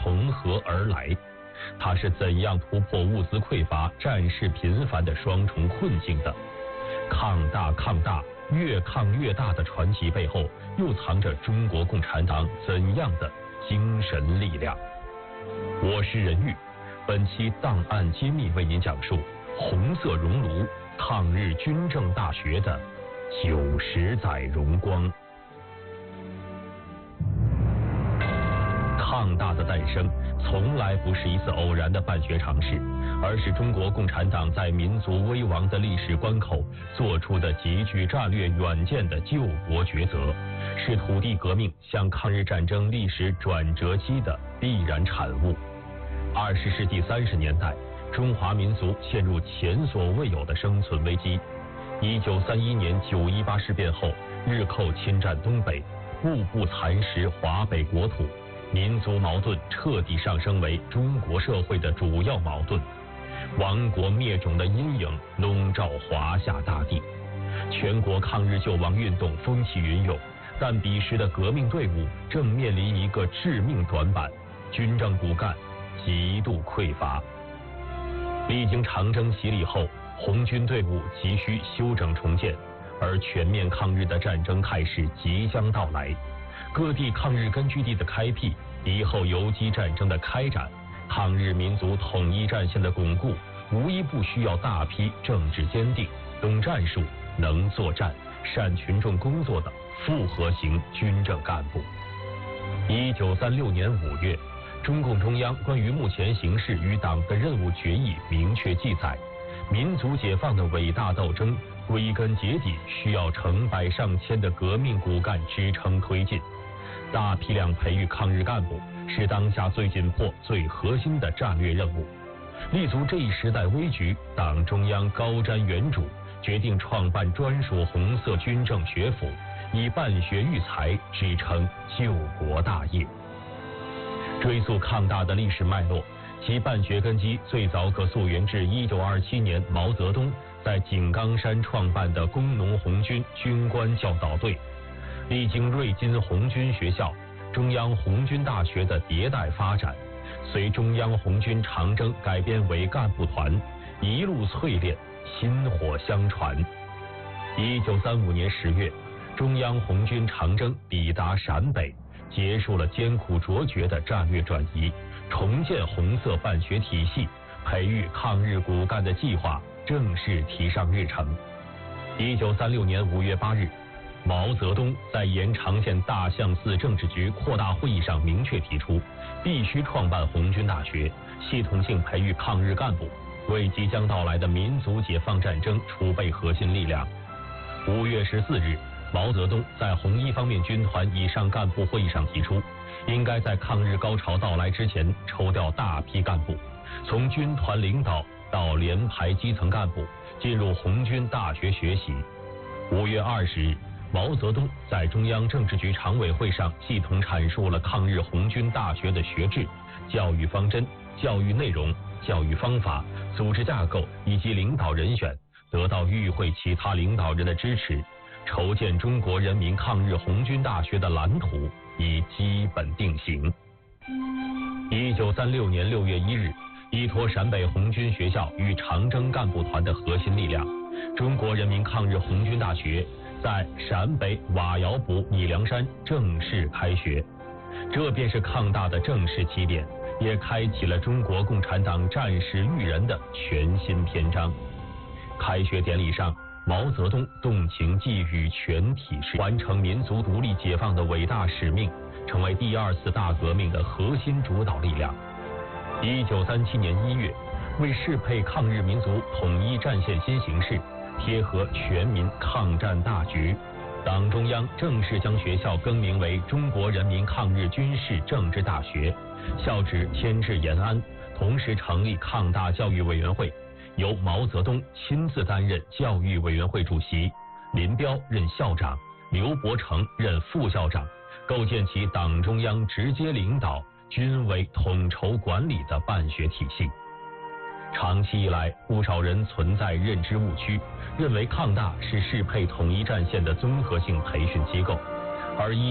从何而来？它是怎样突破物资匮乏、战事频繁的双重困境的？抗大，越抗越大的传奇背后，又藏着中国共产党怎样的精神力量？我是任玉，本期档案揭秘为您讲述红色熔炉抗日军政大学的90载荣光。抗大的诞生从来不是一次偶然的办学尝试，而是中国共产党在民族危亡的历史关口做出的极具战略远见的救国抉择，是土地革命向抗日战争历史转折期的必然产物。20世纪30年代，中华民族陷入前所未有的生存危机。1931年9·18事变后，日寇侵占东北，步步蚕食华北国土，民族矛盾彻底上升为中国社会的主要矛盾，亡国灭种的阴影笼罩华夏大地。全国抗日救亡运动风起云涌，但彼时的革命队伍正面临一个致命短板：军政骨干极度匮乏。历经长征洗礼后，红军队伍急需休整重建，而全面抗日的战争态势即将到来。各地抗日根据地的开辟，敌后游击战争的开展，抗日民族统一战线的巩固，无一不需要大批政治坚定、懂战术、能作战、善群众工作的复合型军政干部。1936年5月，中共中央关于目前形势与党的任务决议明确记载，民族解放的伟大斗争归根结底需要成百上千的革命骨干支撑推进。大批量培育抗日干部是当下最紧迫、最核心的战略任务。立足这一时代危局，党中央高瞻远瞩，决定创办专属红色军政学府，以办学育才，支撑救国大业。追溯抗大的历史脉络，其办学根基最早可溯源至1927年毛泽东在井冈山创办的工农红军军官教导队。历经瑞金红军学校、中央红军大学的迭代发展，随中央红军长征改编为干部团，一路淬炼，薪火相传。1935年10月，中央红军长征抵达陕北，结束了艰苦卓绝的战略转移，重建红色办学体系，培育抗日骨干的计划正式提上日程。1936年5月8日，毛泽东在延长县大象寺政治局扩大会议上明确提出，必须创办红军大学，系统性培育抗日干部，为即将到来的民族解放战争储备核心力量。5月14日，毛泽东在红一方面军团以上干部会议上提出，应该在抗日高潮到来之前抽调大批干部，从军团领导到连排基层干部进入红军大学学习。5月20日，毛泽东在中央政治局常委会上系统阐述了抗日红军大学的学制、教育方针、教育内容、教育方法、组织架构以及领导人选，得到与会其他领导人的支持，筹建中国人民抗日红军大学的蓝图已基本定型。1936年6月1日，依托陕北红军学校与长征干部团的核心力量，中国人民抗日红军大学在陕北瓦窑堡拟良山正式开学，这便是抗大的正式起点，也开启了中国共产党战时育人的全新篇章。开学典礼上，毛泽东动情寄语全体士完成民族独立解放的伟大使命，成为第二次大革命的核心主导力量。1937年1月，为适配抗日民族统一战线新形势，贴合全民抗战大局，党中央正式将学校更名为中国人民抗日军事政治大学，校址迁至延安，同时成立抗大教育委员会，由毛泽东亲自担任教育委员会主席，林彪任校长，刘伯承任副校长，构建起党中央直接领导、军委统筹管理的办学体系。长期以来，不少人存在认知误区，认为抗大是适配统一战线的综合性培训机构，而